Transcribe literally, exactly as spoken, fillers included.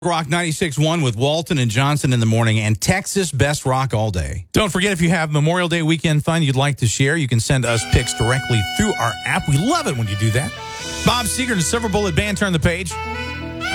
Rock ninety-six point one with Walton and Johnson in the morning, and Texas Best Rock all day. Don't forget, if you have Memorial Day weekend fun you'd like to share, you can send us pics directly through our app. We love it when you do that. Bob Seger and Silver Bullet Band, turn the page.